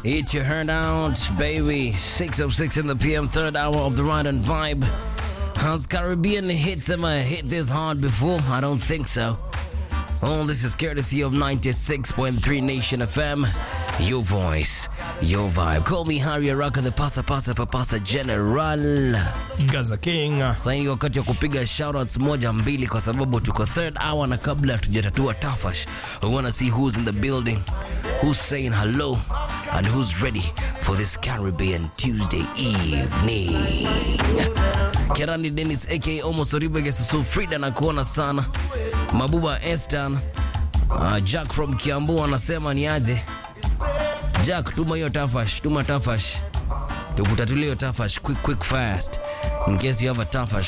Eat your heart out, baby. 6:06 in the PM, third hour of the Ride and Vibe. Has Caribbean hits ever hit this hard before? I don't think so. Oh, this is courtesy of 96.3 Nation FM. Your voice, your vibe. Call me Harry Araka, the Pasa General. Gaza King. Sasa ni wakati wa kupiga shoutouts moja mbili kwa sababu tuko third hour na kabla tujatatua tafash. We wanna see who's in the building, who's saying hello, and who's ready for this Caribbean Tuesday evening. Kerani Dennis aka Omo Soriba Gesusu Frida na kuona sana. Mabuba Estan, Jack from Kiambu anasema ni aje. Jack, tuma hiyo tafash, tuma tafash. Tukutatulia hiyo tafash quick fast. In case you have a tafash,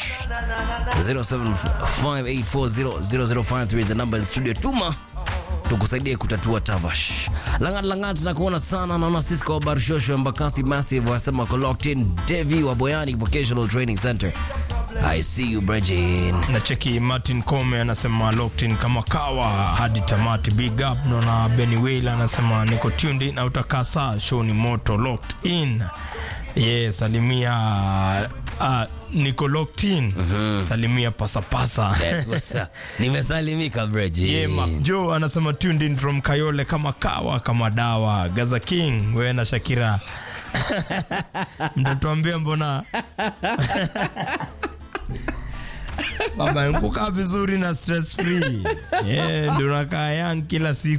0758400053 is the number in studio. Tuma tukusaidie kutatua tafash. Langat na kuona sana. Naona Cisco wa Barshosho Mbakasi Massive wasema ko locked in. Devi wa Boyani Vocational Training Center, I see you Bridgin. Na cheki Martin Kome anasema locked in kama kawa hadi tamati. Big up. Nona Benny Whale anasema niko tuned in na utakasa show ni moto locked in. Yes, salimia niko locked in. Salimia pasa. Yes, what's up? Nimesalimika Bridgin. Yeah, Joe anasema tuned in from Kayole kama kawa kama dawa. Gaza King, wewe na Shakira. Mtatuambia mbona baba nikukaa vizuri na stress free. Ndio nakaa young kila siku.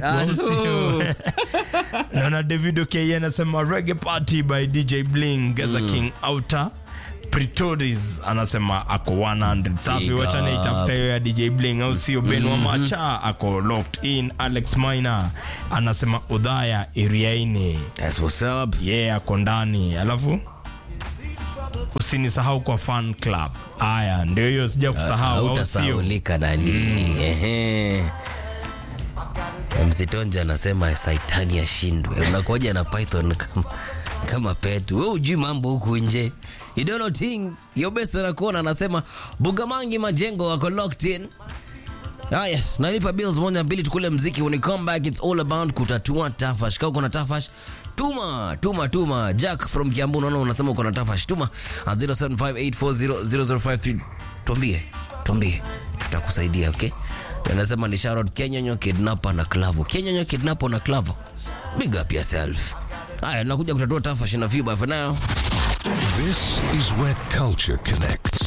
Naona David Okey anasema reggae party by DJ Bling. Gaza King Outer Pretoris anasema ako 100. Safi, wacha na itafuta hiyo ya DJ Bling au sio? Benwa Macha ako locked in. Alex Maina anasema Udhaya Iriaini. That's what's up. Yeah, ako ndani. Alafu usinisahau kwa fan club. Aya, ndio hiyo sija kusahau au sio? Utasaulika nani? Msitonja anasema Saitani ashindwe. Unakoja na Python kama pet. Wewe hujui mambo huku nje. You don't know things. Your best anakuona anasema Bugamangi Majengo wako locked in. Haya, nalipa bills moja mbili tukule mziki. When you come back it's all about kutatua tafash. Kama uko na tafash, tuma. Jack from Kiambu naona unasema uko na tafash. Tuma 0758400053. Tuambie. Tutakusaidia, okay? Anasema ni shout out Kenyonyo Kidnapper na Clavo. Kenyonyo Kidnapper na Clavo. Big up yourself. Haya, nakuja kutatua tafash na few by for now. This is where culture connects.